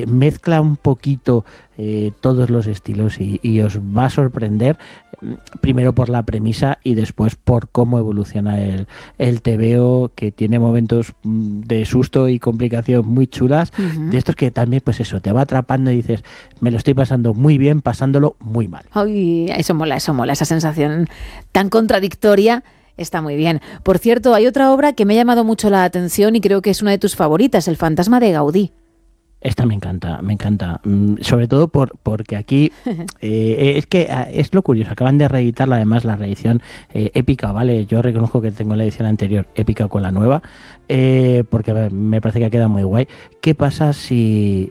mezcla un poquito todos los estilos y os va a sorprender, primero por la premisa y después por cómo evoluciona el TVO, que tiene momentos de susto y complicación muy chulas, de estos que también, pues eso, te va atrapando y dices, me lo estoy pasando muy bien, pasándolo muy mal. Ay, eso mola, esa sensación tan contradictoria. Está muy bien. Por cierto, hay otra obra que me ha llamado mucho la atención y creo que es una de tus favoritas, El fantasma de Gaudí. Esta me encanta, sobre todo porque aquí es que es lo curioso, acaban de reeditarla, además la reedición épica, ¿vale? Yo reconozco que tengo la edición anterior épica con la nueva, porque me parece que queda muy guay. ¿Qué pasa si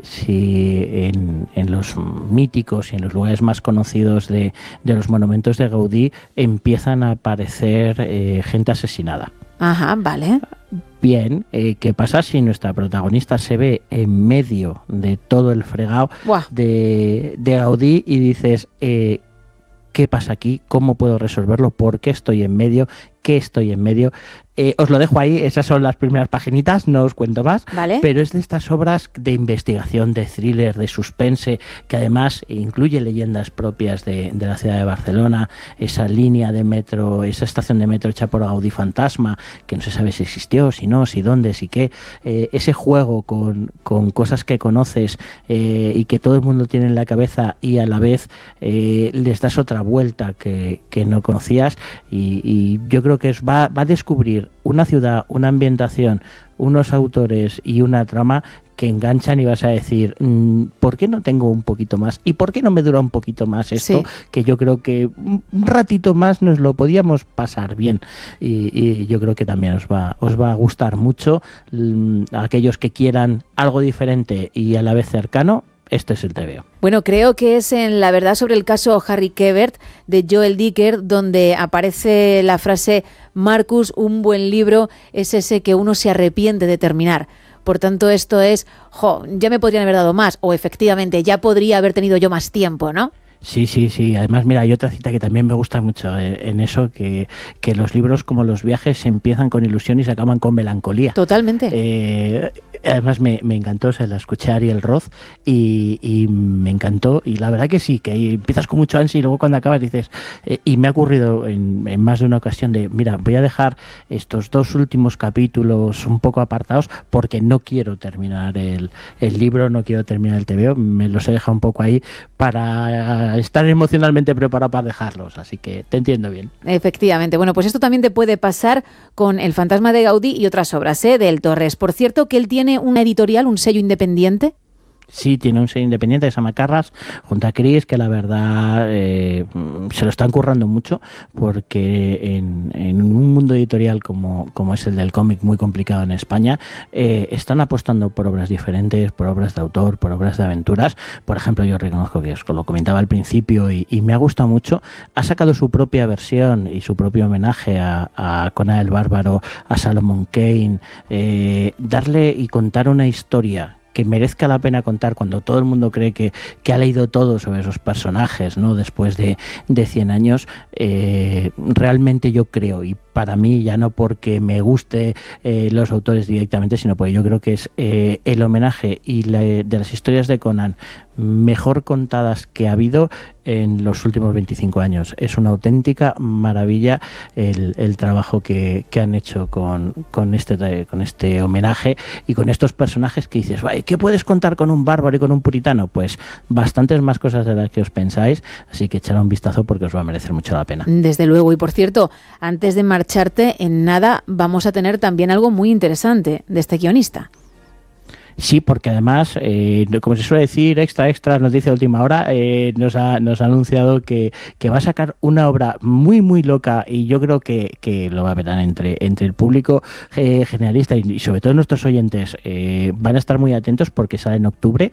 en los míticos y en los lugares más conocidos de los monumentos de Gaudí empiezan a aparecer gente asesinada? Ajá, vale. Bien, ¿qué pasa si nuestra protagonista se ve en medio de todo el fregado de Gaudí y dices, ¿qué pasa aquí? ¿Cómo puedo resolverlo? ¿Por qué estoy en medio? ¿Qué estoy en medio? Os lo dejo ahí, esas son las primeras paginitas, no os cuento más, ¿vale? Pero es de estas obras de investigación, de thriller, de suspense, que además incluye leyendas propias de la ciudad de Barcelona, esa línea de metro, esa estación de metro hecha por Gaudí Fantasma, que no se sabe si existió, si no, si dónde, si qué, ese juego con cosas que conoces y que todo el mundo tiene en la cabeza y a la vez les das otra vuelta que no conocías y yo creo que va a descubrir una ciudad, una ambientación, unos autores y una trama que enganchan y vas a decir, ¿por qué no tengo un poquito más? ¿Y por qué no me dura un poquito más esto? Sí. Que yo creo que un ratito más nos lo podíamos pasar bien y yo creo que también os va a gustar mucho. A aquellos que quieran algo diferente y a la vez cercano, este es el TVO. Bueno, creo que es en La verdad sobre el caso Harry Quebert de Joel Dicker donde aparece la frase Marcus, un buen libro es ese que uno se arrepiente de terminar. Por tanto, esto es, ya me podrían haber dado más o efectivamente ya podría haber tenido yo más tiempo, ¿no? Sí. Además, mira, hay otra cita que también me gusta mucho en eso, que los libros, como los viajes, empiezan con ilusión y se acaban con melancolía. Totalmente. Además, me encantó, la escuché a Ariel Roth y me encantó. Y la verdad que sí, que empiezas con mucho ansia y luego cuando acabas dices... y me ha ocurrido en más de una ocasión de, mira, voy a dejar estos 2 últimos capítulos un poco apartados porque no quiero terminar el libro, no quiero terminar el TVO. Me los he dejado un poco ahí para estar emocionalmente preparado para dejarlos, así que te entiendo bien. Efectivamente. Bueno, pues esto también te puede pasar con El fantasma de Gaudí y otras obras de El Torres. Por cierto, que él tiene una editorial, un sello independiente. Sí, tiene un sello independiente de Samacarras junto a Cris, que la verdad se lo están currando mucho porque en un mundo editorial como es el del cómic, muy complicado en España, están apostando por obras diferentes, por obras de autor, por obras de aventuras. Por ejemplo, yo reconozco que os lo comentaba al principio y me ha gustado mucho. Ha sacado su propia versión y su propio homenaje a Conan el Bárbaro, a Solomon Kane, darle y contar una historia que merezca la pena contar cuando todo el mundo cree que ha leído todo sobre esos personajes, ¿no? Después de 100 años, realmente yo creo, y para mí ya no porque me guste los autores directamente, sino porque yo creo que es el homenaje y de las historias de Conan mejor contadas que ha habido en los últimos 25 años. Es una auténtica maravilla el trabajo que han hecho con este homenaje y con estos personajes que dices, ¿qué puedes contar con un bárbaro y con un puritano? Pues bastantes más cosas de las que os pensáis, así que echad un vistazo porque os va a merecer mucho la pena. Desde luego, y por cierto, antes de marcharte, en nada vamos a tener también algo muy interesante de este guionista. Sí, porque además, como se suele decir, extra, nos dice a última hora, nos ha anunciado que va a sacar una obra muy, muy loca y yo creo que lo va a ver entre el público generalista y sobre todo nuestros oyentes van a estar muy atentos porque sale en octubre.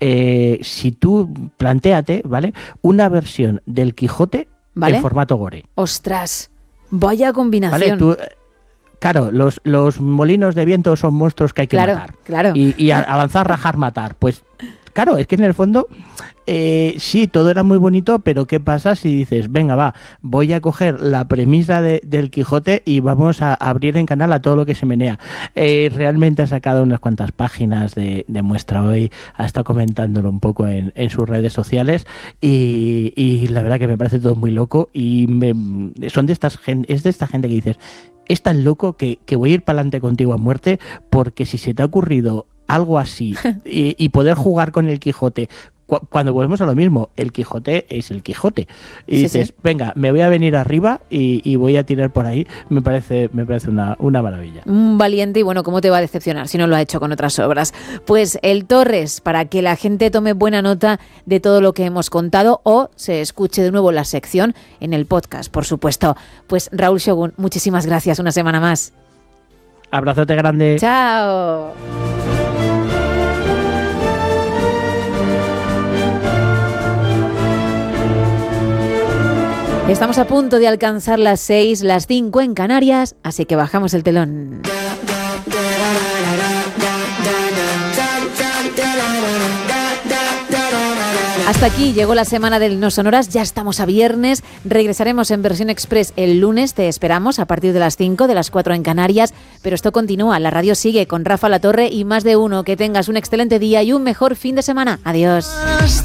Si tú plantéate, ¿vale? Una versión del Quijote en formato gore. ¡Ostras! Vaya combinación. ¿Vale? Claro, los molinos de viento son monstruos que hay que matar. Claro. Y avanzar, rajar, matar. Pues claro, es que en el fondo sí, todo era muy bonito, pero ¿qué pasa si dices, venga, va, voy a coger la premisa del Quijote y vamos a abrir en canal a todo lo que se menea? Realmente ha sacado unas cuantas páginas de muestra hoy, ha estado comentándolo un poco en sus redes sociales y la verdad que me parece todo muy loco y es de esta gente que dices, es tan loco que voy a ir para adelante contigo a muerte, porque si se te ha ocurrido algo así y poder jugar con el Quijote, cuando volvemos a lo mismo, el Quijote es el Quijote y dices, venga, me voy a venir arriba y voy a tirar por ahí, me parece una maravilla. Un valiente, y bueno, ¿cómo te va a decepcionar si no lo ha hecho con otras obras? Pues el Torres, para que la gente tome buena nota de todo lo que hemos contado o se escuche de nuevo la sección en el podcast, por supuesto. Pues Raúl Shogun, muchísimas gracias una semana más. Abrazote grande. Chao. Estamos a punto de alcanzar las 6, las 5 en Canarias, así que bajamos el telón. Hasta aquí llegó la semana del No Sonoras, ya estamos a viernes, regresaremos en versión express el lunes, te esperamos a partir de las 5, de las 4 en Canarias, pero esto continúa, la radio sigue con Rafa La Torre y más de uno. Que tengas un excelente día y un mejor fin de semana. Adiós.